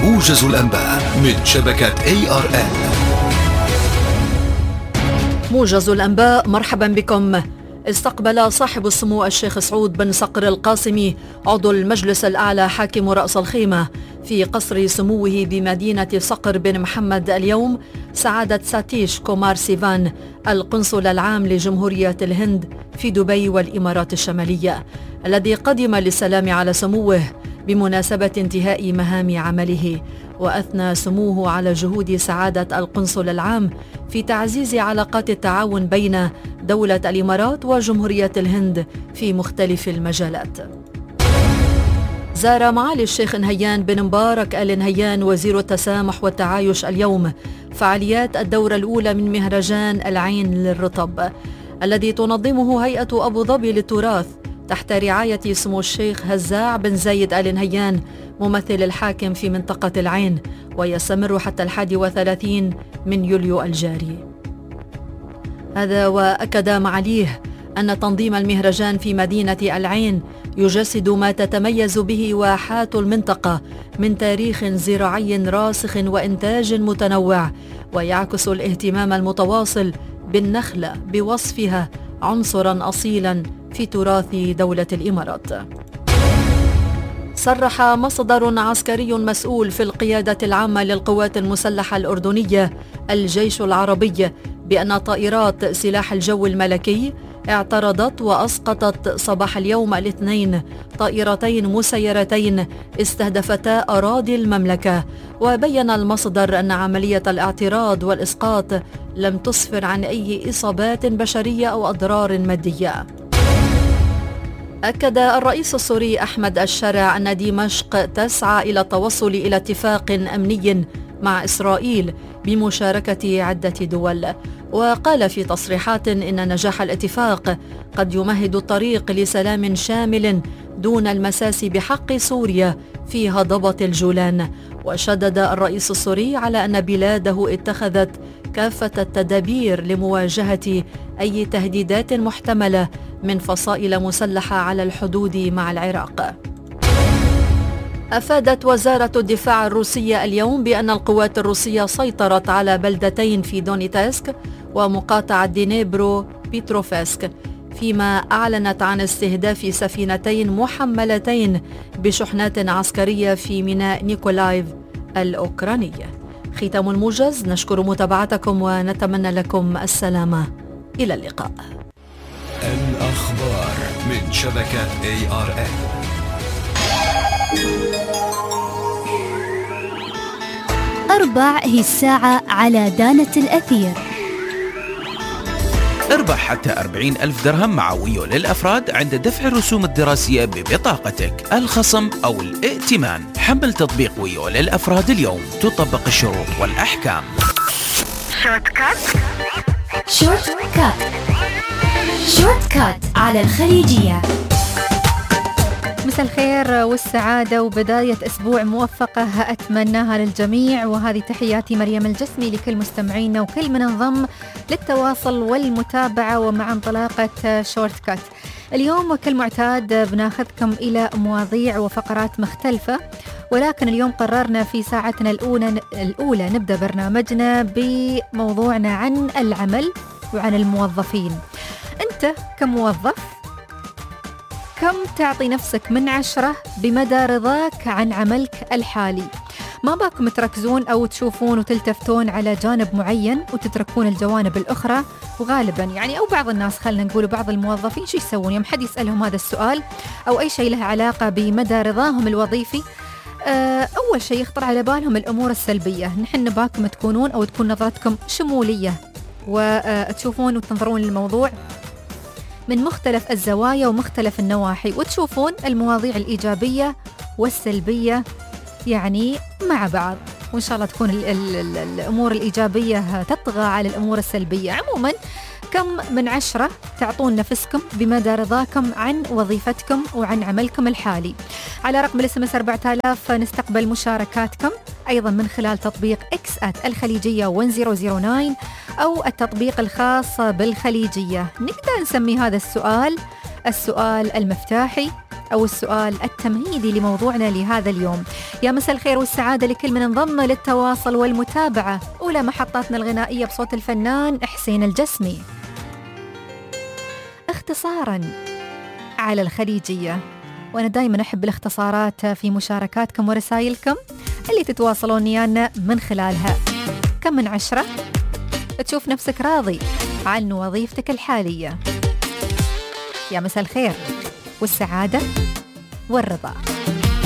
موجز الأنباء من شبكة ARN. موجز الأنباء، مرحبا بكم. استقبل صاحب السمو الشيخ سعود بن صقر القاسمي عضو المجلس الأعلى حاكم رأس الخيمة في قصر سموه بمدينة صقر بن محمد اليوم سعادة ساتيش كومار سيفان القنصل العام لجمهورية الهند في دبي والإمارات الشمالية، الذي قدم للسلام على سموه بمناسبة انتهاء مهام عمله. وأثنى سموه على جهود سعادة القنصل العام في تعزيز علاقات التعاون بين دولة الإمارات وجمهورية الهند في مختلف المجالات. زار معالي الشيخ نهيان بن مبارك آل نهيان وزير التسامح والتعايش اليوم فعاليات الدورة الأولى من مهرجان العين للرطب الذي تنظمه هيئة أبو ظبي للتراث تحت رعاية سمو الشيخ هزاع بن زايد آل نهيان ممثل الحاكم في منطقة العين، ويستمر حتى 31 من يوليو الجاري. هذا وأكد معاليه أن تنظيم المهرجان في مدينة العين يجسد ما تتميز به واحات المنطقة من تاريخ زراعي راسخ وإنتاج متنوع، ويعكس الاهتمام المتواصل بالنخل بوصفها عنصراً أصيلاً في تراث دولة الإمارات. صرح مصدر عسكري مسؤول في القيادة العامة للقوات المسلحة الأردنية الجيش العربي بأن طائرات سلاح الجو الملكي اعترضت وأسقطت صباح اليوم الاثنين طائرتين مسيرتين استهدفتا أراضي المملكة. وبين المصدر أن عملية الاعتراض والإسقاط لم تسفر عن أي إصابات بشرية أو أضرار مادية. أكد الرئيس السوري أحمد الشرع أن دمشق تسعى إلى التوصل إلى اتفاق أمني مع إسرائيل بمشاركة عدة دول، وقال في تصريحات إن نجاح الاتفاق قد يمهد الطريق لسلام شامل دون المساس بحق سوريا في هضبة الجولان. وشدد الرئيس السوري على أن بلاده اتخذت كافة التدابير لمواجهة أي تهديدات محتملة من فصائل مسلحة على الحدود مع العراق. أفادت وزارة الدفاع الروسية اليوم بأن القوات الروسية سيطرت على بلدتين في دونيتسك ومقاطعة دينيبرو بيتروفسك، فيما أعلنت عن استهداف سفينتين محملتين بشحنات عسكرية في ميناء نيكولايف الأوكرانية. ختام الموجز، نشكر متابعتكم ونتمنى لكم السلامة. إلى اللقاء. الأخبار من شبكة ARN. 4 هي الساعة على دانة الأثير. اربح حتى 40,000 درهم مع ويو للأفراد عند دفع الرسوم الدراسية ببطاقتك، الخصم أو الائتمان. حمل تطبيق ويو للأفراد اليوم، تطبق الشروط والأحكام. شورت كات على الخليجية. مساء الخير والسعادة وبداية أسبوع موفقة أتمناها للجميع، وهذه تحياتي مريم الجسمي لكل مستمعينا وكل من انضم للتواصل والمتابعة ومع انطلاقة شورت كات. اليوم وكالمعتاد بناخذكم إلى مواضيع وفقرات مختلفة، ولكن اليوم قررنا في ساعتنا الأولى نبدأ برنامجنا بموضوعنا عن العمل وعن الموظفين. أنت كموظف كم تعطي نفسك من 10 بمدى رضاك عن عملك الحالي؟ ما باكم تركزون أو تشوفون وتلتفتون على جانب معين وتتركون الجوانب الأخرى. وغالبا يعني أو بعض الناس، خلنا نقول بعض الموظفين شو يسوون يوم حد يسألهم هذا السؤال أو أي شيء له علاقة بمدى رضاهم الوظيفي؟ أول شيء يخطر على بالهم الأمور السلبية. نحن باكم تكونون أو تكون نظرتكم شمولية وتشوفون وتنظرون للموضوع من مختلف الزوايا ومختلف النواحي، وتشوفون المواضيع الإيجابية والسلبية يعني مع بعض، وإن شاء الله تكون الأمور الإيجابية تطغى على الأمور السلبية. عموما كم من 10 تعطون نفسكم بمدى رضاكم عن وظيفتكم وعن عملكم الحالي؟ على رقم الSMS 4000 نستقبل مشاركاتكم أيضا من خلال تطبيق @الخليجية 1009 أو التطبيق الخاص بالخليجية. نقدر نسمي هذا السؤال السؤال المفتاحي أو السؤال التمهيدي لموضوعنا لهذا اليوم. يا مساء الخير والسعادة لكل من انضم للتواصل والمتابعة. أولى محطاتنا الغنائية بصوت الفنان حسين الجسمي. اختصاراً على الخليجية، وأنا دايماً أحب الاختصارات في مشاركاتكم ورسائلكم اللي تتواصلون ويانا من خلالها. كم من 10 تشوف نفسك راضي عن وظيفتك الحالية؟ يا مساء الخير والسعادة والرضا.